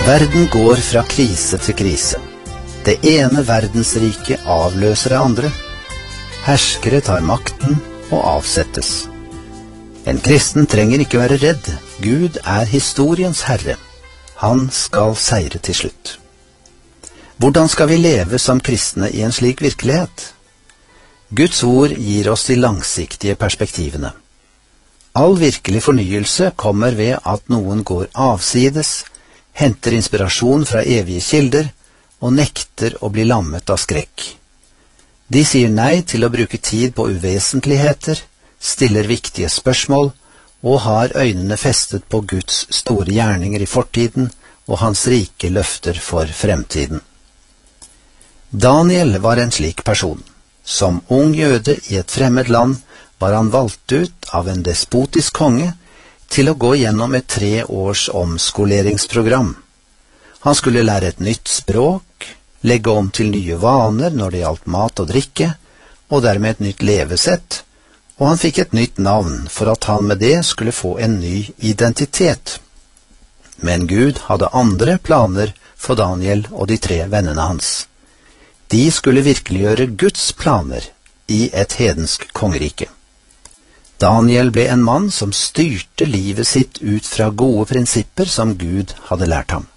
Verden går fra krise til krise. Det ene verdensriket avløser det andre. Herskere tar makten og avsettes. En kristen trenger ikke være redd. Gud er historiens herre. Han skal seire til slutt. Hvordan skal vi leve som kristne i en slik virkelighet? Guds ord gir oss de langsiktige perspektivene. All virkelig fornyelse kommer ved at noen går avsides, henter inspirasjon fra evige kilder og nekter å bli lammet av skrekk. De sier nei til å bruke tid på uvesentligheter, stiller viktige spørsmål og har øynene festet på Guds store gjerninger i fortiden og hans rike løfter for fremtiden. Daniel var en slik person. Som ung jøde i et fremmed land var han valgt ut av en despotisk konge til å gå gjennom et 3 års omskoleringsprogram. Han skulle lære et nytt språk, legge om til nye vaner når det gjaldt mat og drikke, og dermed et nytt levesett, og han fikk et nytt navn for at han med det skulle få en ny identitet. Men Gud hadde andre planer for Daniel og de 3 vennene hans. De skulle virkeliggjøre Guds planer i et hedensk kongerike. Daniel ble en mann som styrte livet sitt ut fra gode prinsipper som Gud hadde lært ham.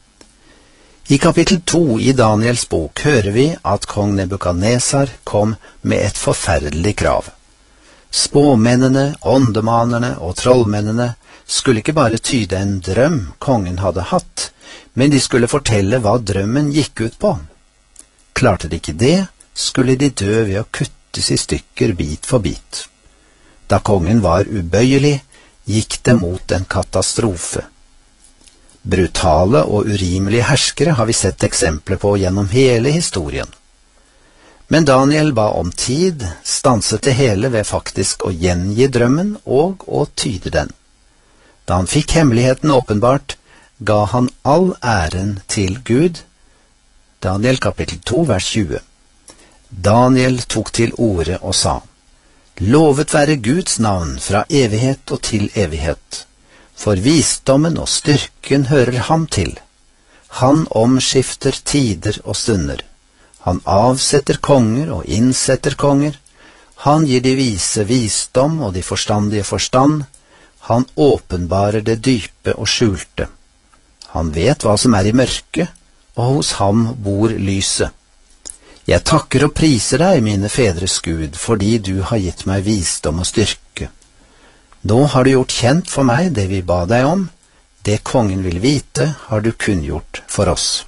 I kapittel 2 i Daniels bok hører vi at kong Nebukadnesar kom med et forferdelig krav. Spåmennene, åndemanerne og trollmennene skulle ikke bare tyde en drøm kongen hadde hatt, men de skulle fortelle hva drømmen gikk ut på. Klarte de ikke det, skulle de dø ved å kuttes i stykker bit for bit. Da kongen var ubøyelig, gikk det mot en katastrofe. Brutale og urimelige herskere har vi sett eksempler på gjennom hele historien. Men Daniel ba om tid, stanset det hele ved faktisk å gjengi drømmen og å tyde den. Da han fikk hemmeligheten åpenbart, ga han all æren til Gud. Daniel kapittel 2 vers 20. Daniel tok til orde og sa: Lovet være Guds navn fra evighet og til evighet, for visdommen og styrken hører ham til. Han omskifter tider og stunder. Han avsetter konger og innsetter konger. Han gir de vise visdom og de forstandige forstand. Han åpenbarer det dype og skjulte. Han vet hva som er i mørket, og hos ham bor lyset. Jeg takker og priser deg, mine fedres Gud, fordi du har gitt meg visdom og styrke. Nå har du gjort kjent for meg det vi ba deg om. Det kongen vil vite, har du kunngjort for oss.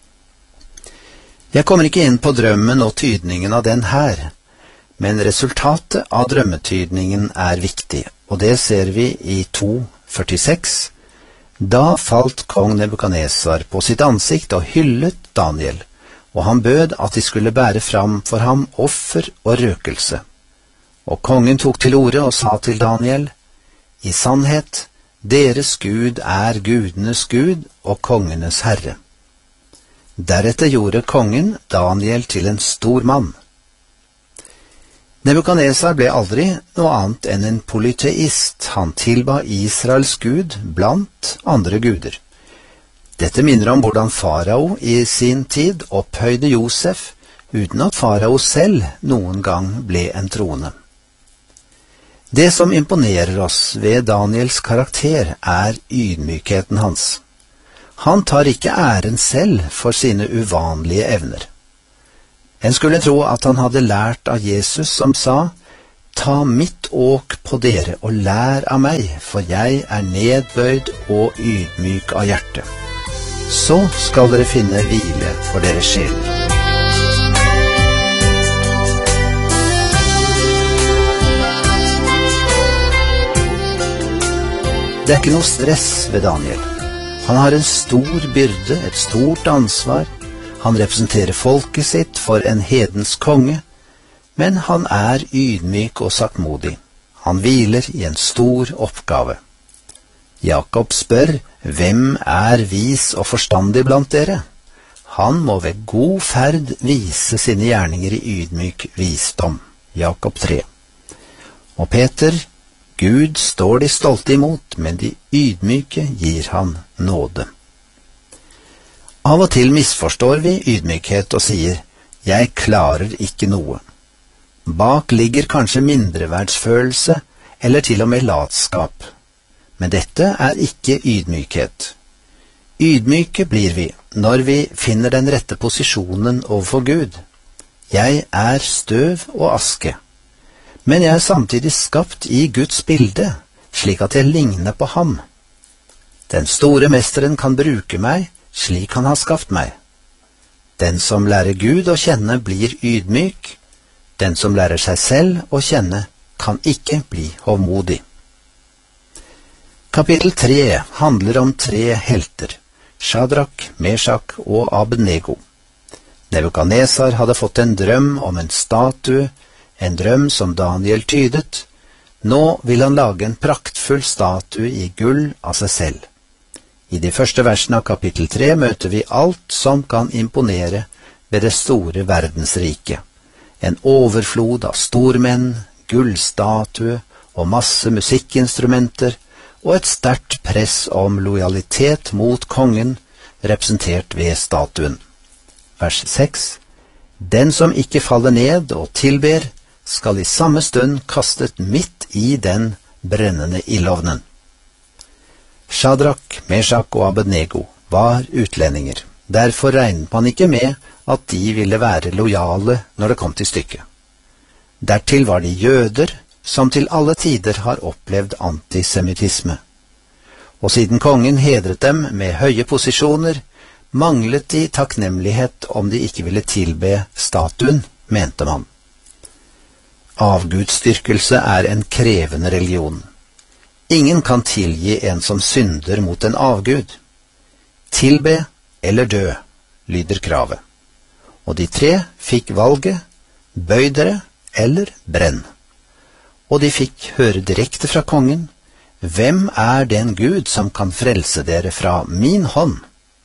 Jeg kommer ikke inn på drømmen og tydningen av den her, men resultatet av drømmetydningen er viktig, og det ser vi i 2:46. Da falt kong Nebukadnesar på sitt ansikt og hyllet Daniel, og han bød at de skulle bære fram for ham offer og røkelse. Og kongen tok til orde og sa til Daniel: I sannhet, deres Gud er gudenes Gud og kongenes herre. Deretter gjorde kongen Daniel til en stor mann. Nebukadnesar ble aldri noe annet enn en polyteist. Han tilba Israels Gud blant andre guder. Dette minner om hvordan farao i sin tid opphøyde Josef, uten at farao selv noen gang ble en troende. Det som imponerer oss ved Daniels karakter er ydmykheten hans. Han tar ikke æren selv for sine uvanlige evner. En skulle tro at han hadde lært av Jesus som sa: Ta mitt åk på dere og lær av meg, for jeg er nedbøyd og ydmyk av hjerte. Så skal dere finne hvile for deres sjel. Det er ikke noe stress ved Daniel. Han har en stor byrde, et stort ansvar. Han representerer folket sitt for en hedens konge, men han er ydmyk og saktmodig. Han hviler i en stor oppgave. Jakob spør: Hvem er vis og forstandig blant dere? Han må ved god ferd vise sine gjerninger i ydmyk visdom. Jakob 3. Og Peter: Gud står de stolte imot, men de ydmyke gir han nåde. Av og til misforstår vi ydmykhet og sier, jeg klarer ikke noe. Bak ligger kanskje mindreverdsfølelse eller til og med latskap. Men dette er ikke ydmykhet. Ydmyke blir vi når vi finner den rette posisjonen overfor Gud. Jeg er støv og aske, men jeg er samtidig skapt i Guds bilde, slik at jeg ligner på ham. Den store mesteren kan bruke meg slik han har skapt meg. Den som lærer Gud å kjenne blir ydmyk. Den som lærer seg selv å kjenne kan ikke bli hovmodig. Kapittel 3 handler om 3 helter, Shadrak, Meshak og Abednego. Nebukadnesar hadde fått en drøm om en statue, en drøm som Daniel tydet. Nå vil han lage en praktfull statue i gull av seg selv. I de første versene av kapittel 3 møter vi alt som kan imponere ved det store verdensrike. En overflod av stormenn, gullstatue og masse musikkinstrumenter, og et sterkt press om lojalitet mot kongen, representert ved statuen. Vers 6. Den som ikke faller ned og tilber, skal i samme stund kastet midt i den brennende ildovnen. Shadrak, Meshak og Abednego var utlendinger. Derfor regnet man ikke med at de ville være lojale når det kom til stykket. Dertil var de jøder, som til alle tider har opplevd antisemittisme. Og siden kongen hedret dem med høye posisjoner, manglet de takknemlighet om de ikke ville tilbe statuen, mente man. Avgudsdyrkelse er en krevende religion. Ingen kan tilgi en som synder mot en avgud. Tilbe eller dø, lyder kravet. Og de 3 fikk valget, bøy dere eller brenn. Og de fikk høre direkte fra kongen, hvem er den Gud som kan frelse dere fra min hånd?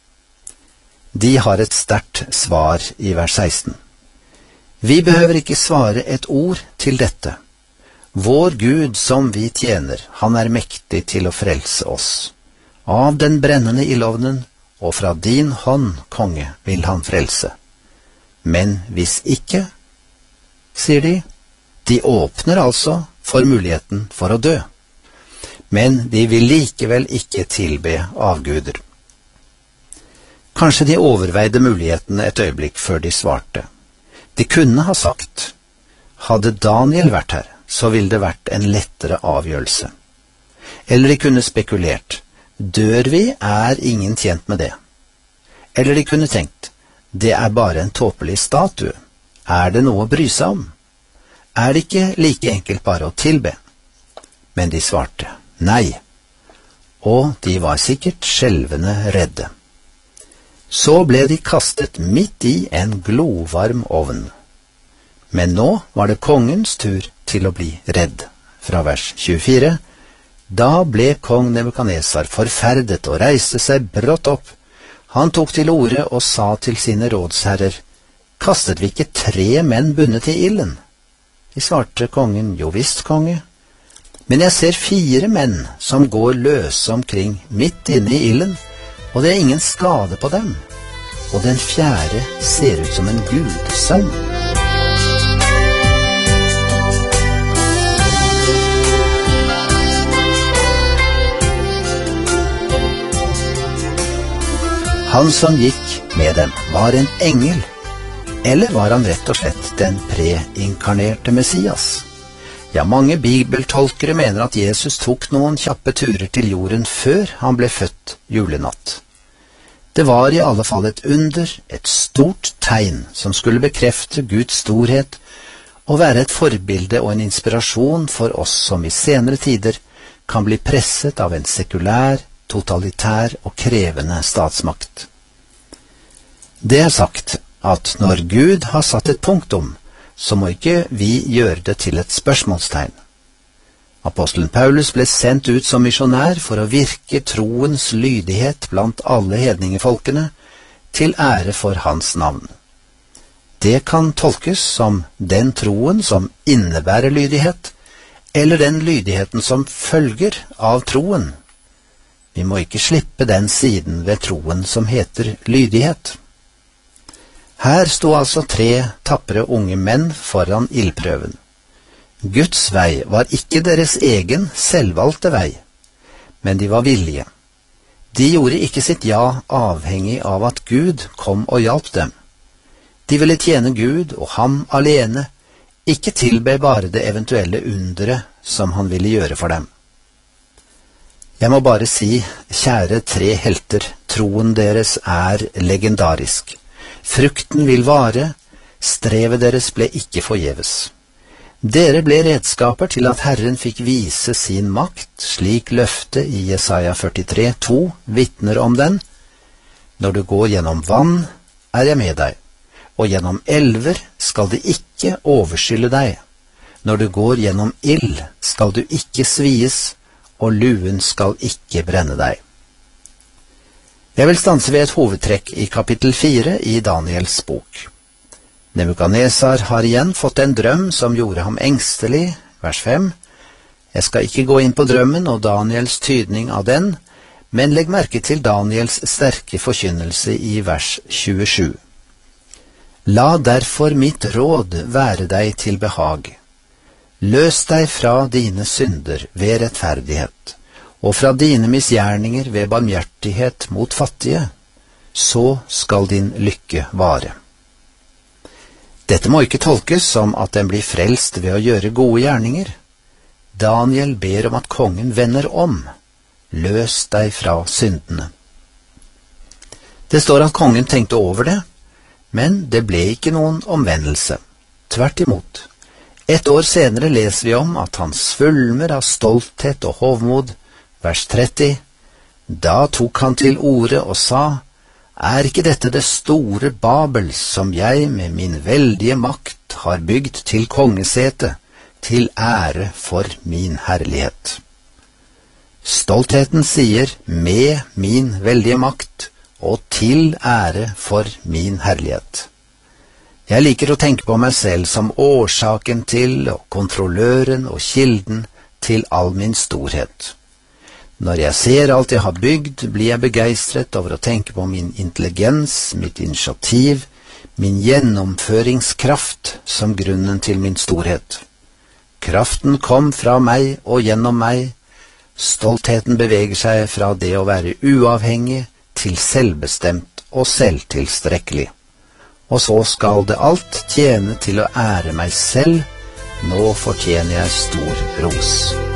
De har et sterkt svar i vers 16. Vi behøver ikke svare et ord til dette. Vår Gud som vi tjener, han er mektig til å frelse oss. Av den brennende ildovnen, og fra din hånd, konge, vil han frelse. Men hvis ikke, sier de, de åpner altså for muligheten for å dø. Men de vil likevel ikke tilbe avguder. Kanskje de overveide mulighetene et øyeblikk før de svarte. De kunne ha sagt, hadde Daniel vært her, så ville det vært en lettere avgjørelse. Eller de kunne spekulert, dør vi, er ingen tjent med det. Eller de kunne tenkt, det er bare en tåpelig statue. Er det noe å bry seg om? Er det ikke like enkelt bare å tilbe? Men de svarte nei, og de var sikkert skjelvende redde. Så ble de kastet midt i en glovarm ovn. Men nå var det kongens tur til å bli redd. Fra vers 24. Da ble kong Nebukadnesar forferdet og reiste seg brått opp. Han tok til orde og sa til sine rådsherrer, kastet vi ikke 3 menn bundet i ilden? De svarte kongen, jo visst, konge. Men jeg ser 4 menn som går løse omkring midt inne i ilden, og det er ingen skade på dem. Og den 4. ser ut som en gudsønn. Han som gikk med dem, var en engel, eller var han rett og slett den preinkarnerte Messias? Ja, mange bibeltolkere mener at Jesus tok noen kjappe turer til jorden før han ble født julenatt. Det var i alle fall et under, et stort tegn som skulle bekrefte Guds storhet og være et forbilde og en inspirasjon for oss som i senere tider kan bli presset av en sekulær, totalitær og krevende statsmakt. Det er sagt at når Gud har satt et punktum, så må ikke vi gjøre det til et spørsmålstegn. Apostelen Paulus ble sendt ut som misjonær for å virke troens lydighet blant alle hedningefolkene, til ære for hans navn. Det kan tolkes som den troen som innebærer lydighet, eller den lydigheten som følger av troen. Vi må ikke slippe den siden ved troen som heter lydighet. Her sto altså 3 tappere unge menn foran ildprøven. Guds vei var ikke deres egen selvvalgte vei, men de var villige. De gjorde ikke sitt ja avhengig av at Gud kom og hjalp dem. De ville tjene Gud og ham alene, ikke tilbe bare det eventuelle undere som han ville gjøre for dem. Jeg må bare si, kjære 3 helter, troen deres er legendarisk. Frukten vil vare, strevet deres ble ikke forgjeves. Dere ble redskaper til at Herren fikk vise sin makt, slik løftet i Jesaja 43:2 vitner om den. Når du går gjennom vann, er jeg med deg, og gjennom elver skal det ikke overskylle deg. Når du går gjennom ild, skal du ikke svies, og luen skal ikke brenne deg. Jeg vil stanse ved et hovedtrekk i kapittel 4 i Daniels bok. Nebukadnesar har igjen fått en drøm som gjorde ham engstelig, vers 5. Jeg skal ikke gå inn på drømmen og Daniels tydning av den, men legg merke til Daniels sterke forkynnelse i vers 27. La derfor mitt råd være deg til behag. Løs deg fra dine synder ved rettferdighet, og fra dine misgjerninger ved barmhjertighet mot fattige, så skal din lykke vare. Dette må ikke tolkes som at den blir frelst ved å gjøre gode gjerninger. Daniel ber om at kongen vender om. Løs deg fra syndene. Det står at kongen tenkte over det, men det ble ikke noen omvendelse. Tvert imot. Et år senere leser vi om at han svulmer av stolthet og hovmod, vers 30. Da tok han til orde og sa, er ikke dette det store Babel som jeg med min veldige makt har bygd til kongesete, til ære for min herlighet? Stoltheten sier med min veldige makt og til ære for min herlighet. Jeg liker å tenke på meg selv som årsaken til og kontrolløren og kilden til all min storhet. Når jeg ser alt jeg har bygd, blir jeg begeistret over å tenke på min intelligens, mitt initiativ, min gjennomføringskraft som grunnen til min storhet. Kraften kom fra meg og gjennom meg. Stoltheten beveger seg fra det å være uavhengig til selvbestemt og selvtilstrekkelig. Og så skal det alt tjene til å ære meg selv. Nå fortjener jeg stor ros.